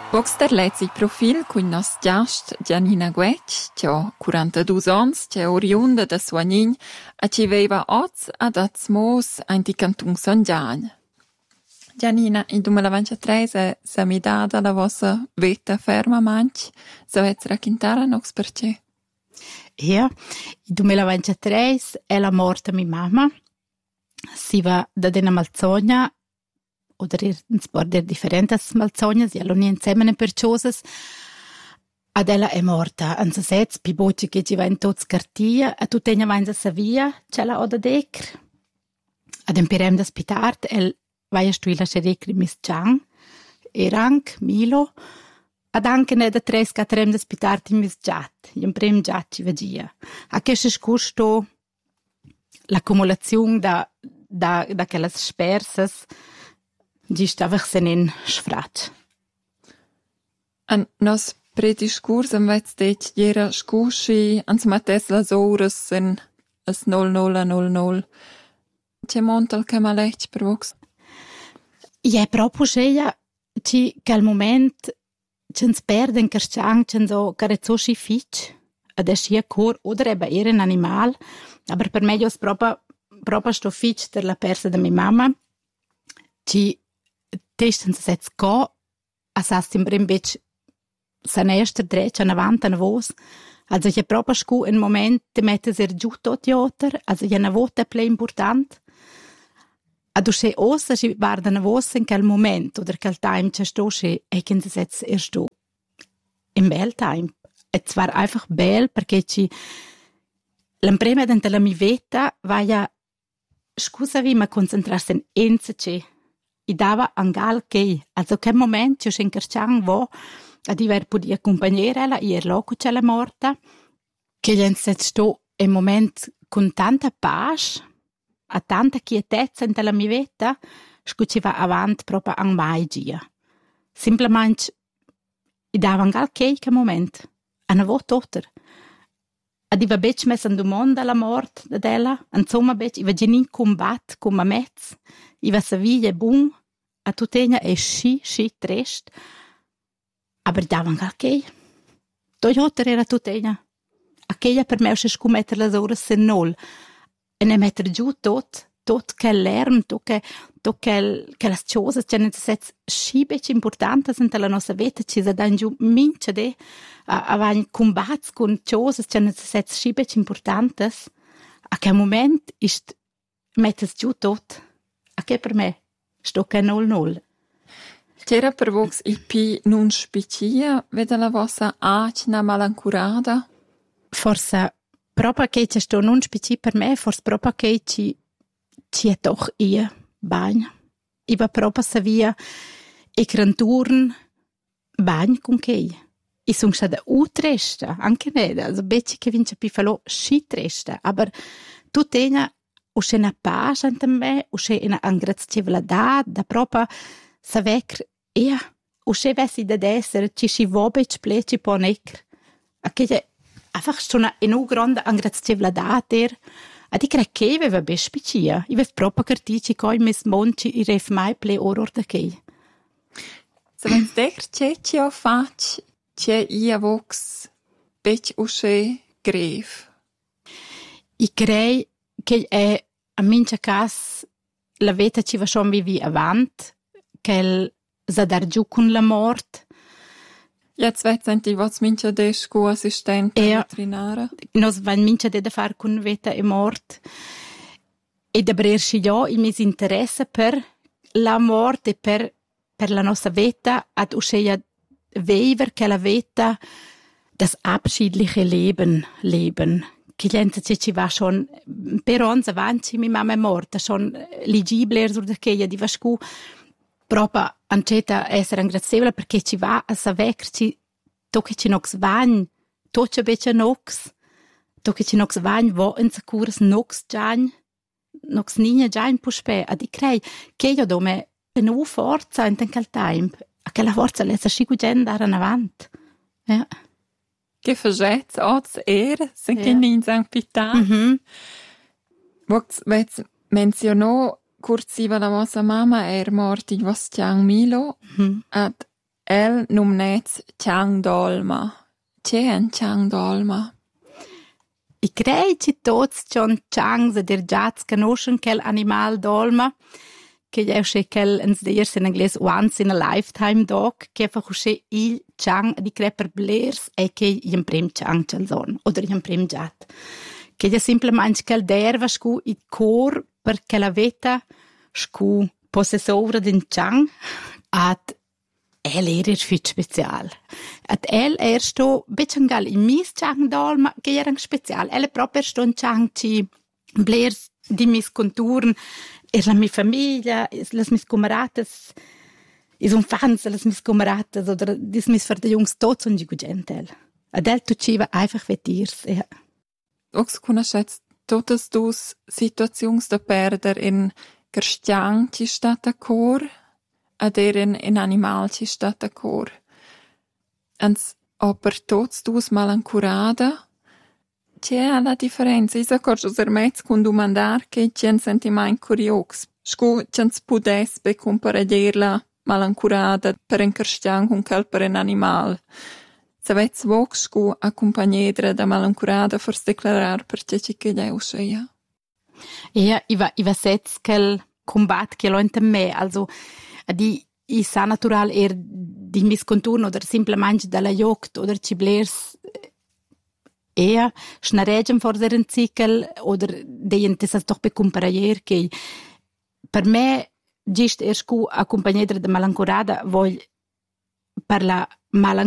Vox der lezi profil cun nos giast Gianina Guetsch, che ha 42 ans, che è oriunda da Suagnin, e ci veva oz ad Azmos in di cantun San Gian. Gianina, in 2023 sa mi dada la vostra vita ferma manch, savets raccontare nox perché? Ja, in 2023 è la morte mia mamma. Si va da dena malzogna, oder ins border differentes malzognas, ja lo nie insieme per ciosas. Ad ella è morta, anza sez, pi boci che ci va in tots cartia, a tu tegna vainza sa via, c'è la oda decr. Ad empirem da spitart, el vai a stuila xerecri mis Giang, Eranc, Milo, ad anche ne da 3-4 da spitart in mis Giat, in prem Giat ci vagia. A che se scusto l'accumulazione da quelles spersas, gist einfach senin sfrat. An nos prediscurs am vez det jera scusci ans mates las oras en as 00:00. C'è montal che malech per vox? Ja, proprio sceia ci che al moment c'ens perden carciang c'enso carezzoshi fitch ad escia cor oder eba era un animal, aber per meglio proprio sto fitch der la persa da mia mamma ci testen se sets co assast im brimbech sanester dreccia avanti a vos, also je proprio scu in moment te mettes giù tot joter, also je na vota ple important. Ad usce ossa si guarda na vos in quel moment oder quel time c'è sto sche e che se sets sto im bel time. Et war einfach bel perché ci l'emprema dentro la mia vita vaia scusa vi ma concentrarsi in ense I dava angal che, also che moment io schenkerciang vo a diver pudi accompagnare la ier loco c'è la morta, che gli set sto in moment con tanta pace, a tanta quietezza in la mia vita, scuciva avant proprio an mai gia. Simplement I dava angal che moment, a na vo toter. Ad iva bec mes an domanda la mort da della, insomma bec iva genin combat come mezz, iva sa viglia bun, a tutegna è sci trest, aber davan che. Toyoter era tutegna. A quella per me è scumetter las oras sen nol. E ne metter giù tot che lärm, tot che las cose, c'è ne sets sci bec importante sind la nostra vita, ci sa dan giù mince de a vain combats con cose, c'è ne sets sci bec importantes. A che moment ist mettes giù tot. A che per me sto che 0-0. C'era per vox il pi non spicia, vede la vostra acina malancurada? Forse proprio che c'è sto non spici per me, forse proprio che ci è doch ihr bagn. I va proprio sa via e cranturn bagn con che. I sono stata utresta, anche ne, also becci che vince pi fallo sci tresta, aber tu tena o c'è una pace ante me, o c'è una angrazievladad, da proprio saver, o c'è vessi da essere, ci si vobec pleci po necr. A che è, einfach so una grande angrazievladad ad I crec che aveva bespicia, I vev proprio cartici coi mes monci I ref mai ple oror da che. Se vens decr c'è ho fac, c'è ia vox, bec o c'è grev. I crei che è a mincha cas la vita ci va schon vivi avant, che sa dar giù con la mort. Jetzt vet i vos mincha de scu assistente veterinara. Nos van mincha de da far con vita e mort. E da brer io I mis interesse per la mort e per la nostra vita ad usceia veiver che la vita das abschiedliche leben. Che gente ci va schon per ons avanti mi mamma è morta schon legibler sur da che io di vascu proprio anceta essere ringrazievole perché ci va a saverci to che ci nox van to che beche nox to che ci nox van vo in sicurs nox gian nox niña gian puspe a di crei che io dome nu forza in quel time a che la forza le sa scigu gen dar an avant ja. Che fagetz oz sen che nin san pita. Vox menzionò cursiva la vostra mamma morti in vos Milo ad el numnez Chang Dolma. C'è un Chang Dolma? I crei che tots John Changs ed giats conoscen quel animal dolma, che è usce quel ens dirs in inglese once in a lifetime dog, che fa usce il Chang di creper blers e che il prim Chang chanson, oder il prim giat. Che è semplicemente quel derva scu il cor perché la veta scu possessore din Chang at el era fit special. At el sto bechangal in mis Chang dolma che era special. El proprio sto un Chang ci blers di mis conturen la mia famiglia, las mis cameradas, un fans, las mis cameradas oder dis mis Jungs tots und gentel. Adel tuciva einfach vetirs. Ja. Ox conoscets totes dus situazions da perder in Gerstiang ci stat a cor, ad in animal ci stat a cor. Ans per tots dus malancurada, c'è la differenza. Isa corso sermez con domandar che c'è un sentimento curioso. Scu c'ens pudes be comparadirla malancurada per un Gerstiang con quel per un animal. Savets vox scu accompagnedra da malancurada forse declarar per c'è che lei uscia. Ja, iva setz quel combat che lo ente me, also di i sa natural di mis conturno oder simplemente dalla jogt oder ci blers schnaregen for der Zickel oder de das doch be comparair che per me gist scu accompagnedra da malancurada voglio per la